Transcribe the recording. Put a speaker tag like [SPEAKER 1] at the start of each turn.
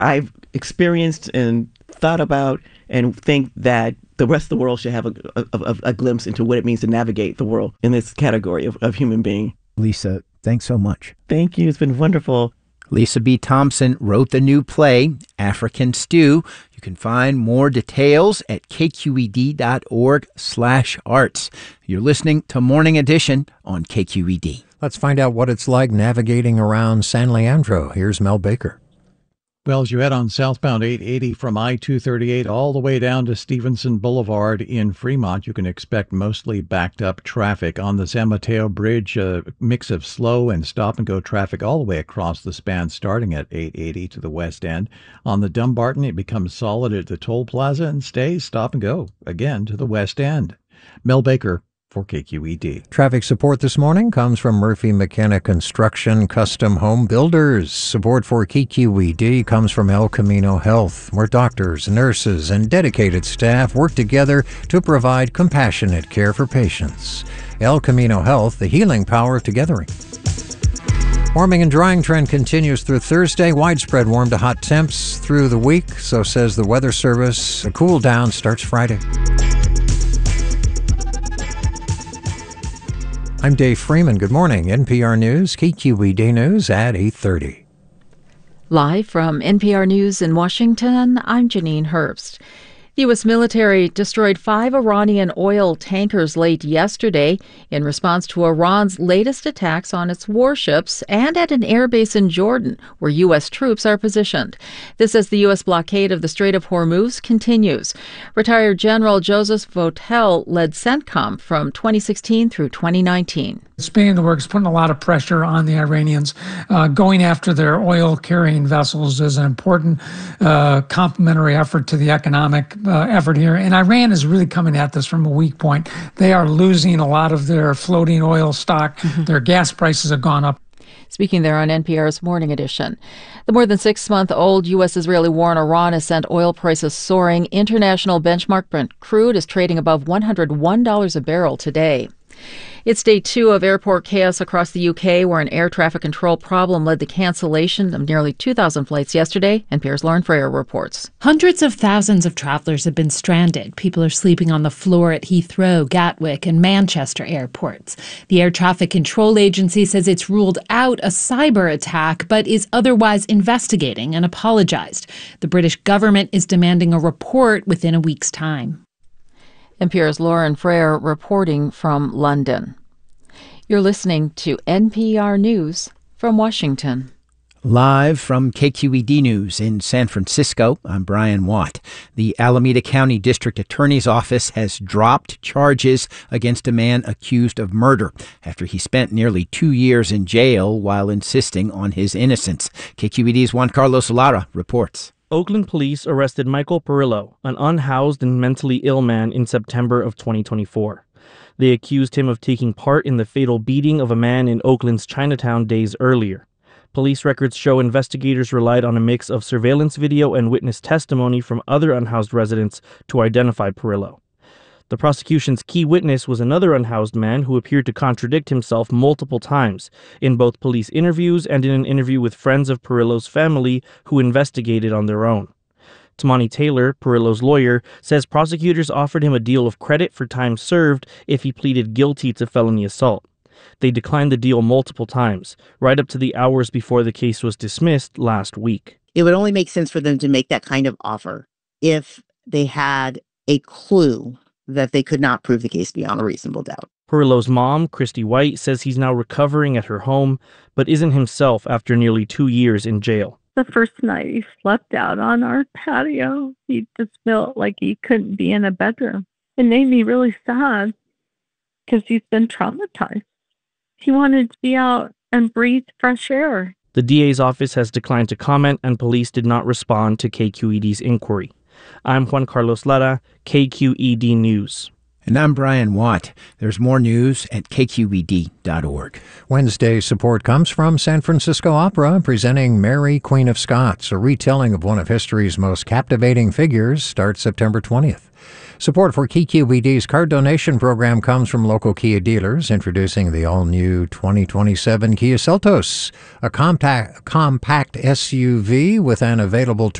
[SPEAKER 1] I've experienced and thought about and think that the rest of the world should have a glimpse into what it means to navigate the world in this category of human being.
[SPEAKER 2] Lisa, thanks so much.
[SPEAKER 1] Thank you. It's been wonderful.
[SPEAKER 2] Lisa B. Thompson wrote the new play, African Stew. You can find more details at kqed.org/arts. You're listening to Morning Edition on KQED.
[SPEAKER 3] Let's find out what it's like navigating around San Leandro. Here's Mel Baker.
[SPEAKER 4] Well, as you head on southbound 880 from I-238 all the way down to Stevenson Boulevard in Fremont, you can expect mostly backed up traffic. On the San Mateo Bridge, a mix of slow and stop-and-go traffic all the way across the span, starting at 880 to the west end. On the Dumbarton, it becomes solid at the toll plaza and stays stop-and-go again to the west end. Mel Baker for KQED.
[SPEAKER 3] Traffic support this morning comes from Murphy McKenna Construction Custom Home Builders. Support for KQED comes from El Camino Health, where doctors, nurses, and dedicated staff work together to provide compassionate care for patients. El Camino Health, the healing power of togethering. Warming and drying trend continues through Thursday. Widespread warm to hot temps through the week, so says the Weather Service. A cool down starts Friday. I'm Dave Freeman. Good morning. NPR News, KQED News at 8:30.
[SPEAKER 5] Live from NPR News in Washington, I'm Janine Herbst. The U.S. military destroyed 5 Iranian oil tankers late yesterday in response to Iran's latest attacks on its warships and at an airbase in Jordan, where U.S. troops are positioned. This as the U.S. blockade of the Strait of Hormuz continues. Retired General Joseph Votel led CENTCOM from 2016 through 2019.
[SPEAKER 6] Spinning the works, putting a lot of pressure on the Iranians. Going after their oil-carrying vessels is an important complementary effort to the economic effort here. And Iran is really coming at this from a weak point. They are losing a lot of their floating oil stock. Their gas prices have gone up.
[SPEAKER 5] Speaking there on NPR's Morning Edition. The more than 6-month-old U.S.-Israeli war in Iran has sent oil prices soaring. International benchmark Brent crude is trading above $101 a barrel today. It's day 2 of airport chaos across the UK, where an air traffic control problem led to cancellation of nearly 2,000 flights yesterday. NPR's Lauren Freyer reports.
[SPEAKER 7] Hundreds of thousands of travelers have been stranded. People are sleeping on the floor at Heathrow, Gatwick, and Manchester airports. The Air Traffic Control Agency says it's ruled out a cyber attack, but is otherwise investigating and apologized. The British government is demanding a report within a week's time.
[SPEAKER 5] NPR's Lauren Freyer reporting from London. You're listening to NPR News from Washington.
[SPEAKER 2] Live from KQED News in San Francisco, I'm Brian Watt. The Alameda County District Attorney's Office has dropped charges against a man accused of murder after he spent nearly 2 years in jail while insisting on his innocence. KQED's Juan Carlos Lara reports.
[SPEAKER 8] Oakland police arrested Michael Perillo, an unhoused and mentally ill man, in September of 2024. They accused him of taking part in the fatal beating of a man in Oakland's Chinatown days earlier. Police records show investigators relied on a mix of surveillance video and witness testimony from other unhoused residents to identify Perillo. The prosecution's key witness was another unhoused man who appeared to contradict himself multiple times in both police interviews and in an interview with friends of Perillo's family who investigated on their own. Tamani Taylor, Perillo's lawyer, says prosecutors offered him a deal of credit for time served if he pleaded guilty to felony assault. They declined the deal multiple times, right up to the hours before the case was dismissed last week.
[SPEAKER 9] It would only make sense for them to make that kind of offer if they had a clue that they could not prove the case beyond a reasonable doubt.
[SPEAKER 8] Perillo's mom, Christy White, says he's now recovering at her home, but isn't himself after nearly 2 years in jail.
[SPEAKER 10] The first night he slept out on our patio. He just felt like he couldn't be in a bedroom. It made me really sad because he's been traumatized. He wanted to be out and breathe fresh air.
[SPEAKER 8] The DA's office has declined to comment, and police did not respond to KQED's inquiry. I'm Juan Carlos Lara, KQED News.
[SPEAKER 2] And I'm Brian Watt. There's more news at kqed.org.
[SPEAKER 3] Wednesday support comes from San Francisco Opera, presenting Mary, Queen of Scots. A retelling of one of history's most captivating figures starts September 20th. Support for KQED's card donation program comes from local Kia dealers introducing the all-new 2027 Kia Seltos, a compact SUV with an available